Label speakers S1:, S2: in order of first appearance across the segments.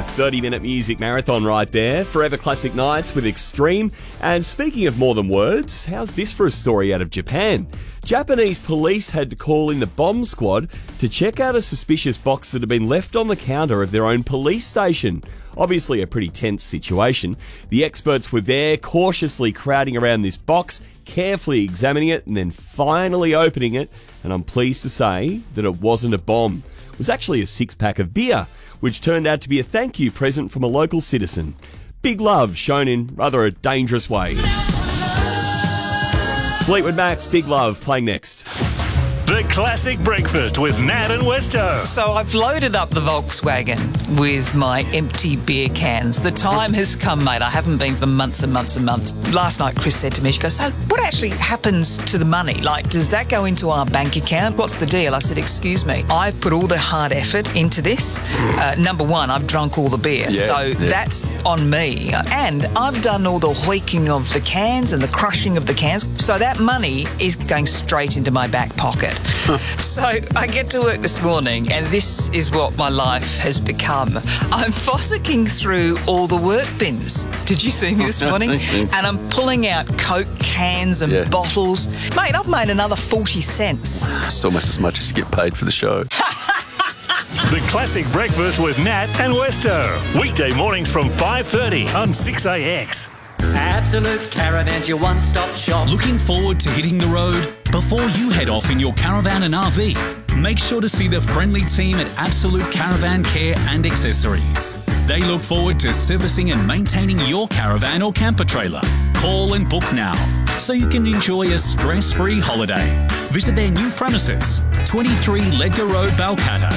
S1: 30-minute music marathon right there. Forever Classic Nights with Extreme. And speaking of more than words, how's this for a story out of Japan? Japanese police had to call in the bomb squad to check out a suspicious box that had been left on the counter of their own police station. Obviously a pretty tense situation. The experts were there, cautiously crowding around this box, carefully examining it, and then finally opening it. And I'm pleased to say that it wasn't a bomb. It was actually a six-pack of beer, which turned out to be a thank you present from a local citizen. Big love shown in rather a dangerous way. Fleetwood Mac's Big Love playing next.
S2: The Classic Breakfast with Nat and Westo.
S3: So I've loaded up the Volkswagen with my empty beer cans. The time has come, mate. I haven't been for months and months and months. Last night, Chris said to me, she goes, so what actually happens to the money? Like, does that go into our bank account? What's the deal? I said, excuse me, I've put all the hard effort into this. Number one, I've drunk all the beer. That's on me. And I've done all the hoiking of the cans and the crushing of the cans. So that money is going straight into my back pocket. So I get to work this morning and this is what my life has become. I'm fossicking through all the work bins. Did you see me this morning? And I'm pulling out Coke cans and bottles. Mate, I've made another 40 cents.
S4: It's almost as much as you get paid for the show.
S2: The Classic Breakfast with Nat and Westo. Weekday mornings from 5:30 on 6AX.
S5: Absolute Caravan's your one-stop shop.
S6: Looking forward to hitting the road? Before you head off in your caravan and RV, make sure to see the friendly team at Absolute Caravan Care and Accessories. They look forward to servicing and maintaining your caravan or camper trailer. Call and book now so you can enjoy a stress-free holiday. Visit their new premises, 23 Ledger Road, Balcatta.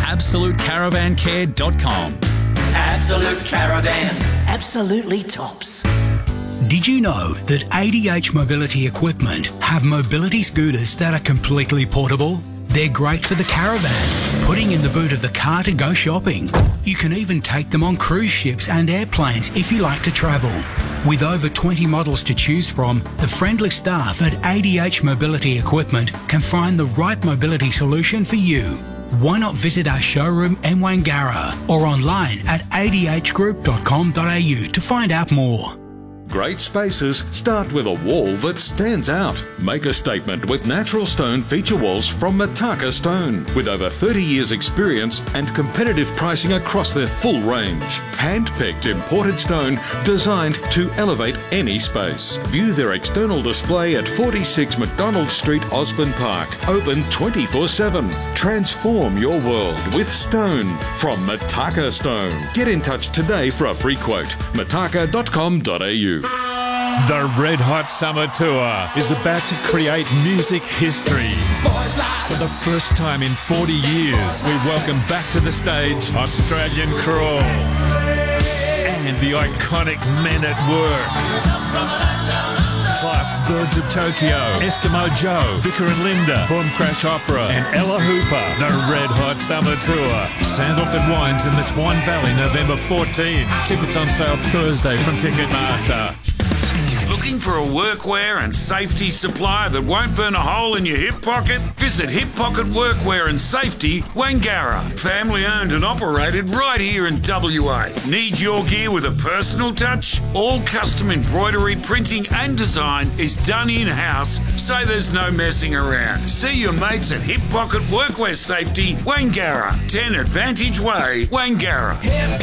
S6: AbsoluteCaravanCare.com.
S5: Absolute Caravans. Absolutely tops.
S7: Did you know that ADH Mobility Equipment have mobility scooters that are completely portable? They're great for the caravan, putting in the boot of the car to go shopping. You can even take them on cruise ships and airplanes if you like to travel. With over 20 models to choose from, the friendly staff at ADH Mobility Equipment can find the right mobility solution for you. Why not visit our showroom in Wangara or online at adhgroup.com.au to find out more.
S8: Great spaces start with a wall that stands out. Make a statement with natural stone feature walls from Mataka Stone. With over 30 years experience and competitive pricing across their full range. Hand-picked imported stone designed to elevate any space. View their external display at 46 McDonald Street, Osborne Park. Open 24/7. Transform your world with stone from Mataka Stone. Get in touch today for a free quote. mataka.com.au.
S2: The Red Hot Summer Tour is about to create music history. For the first time in 40 years, we welcome back to the stage Australian Crawl and the iconic Men at Work. Plus Birds of Tokyo, Eskimo Joe, Vicar and Linda, Boom Crash Opera, and Ella Hooper. The Red Hot Summer Tour. Sandalford Wines in the Swan Valley, November 14. Tickets on sale Thursday from Ticketmaster.
S9: Looking for a workwear and safety supplier that won't burn a hole in your hip pocket? Visit Hip Pocket Workwear and Safety, Wangara. Family owned and operated right here in WA. Need your gear with a personal touch? All custom embroidery, printing and design is done in-house, so there's no messing around. See your mates at Hip Pocket Workwear Safety, Wangara. 10 Advantage Way, Wangara.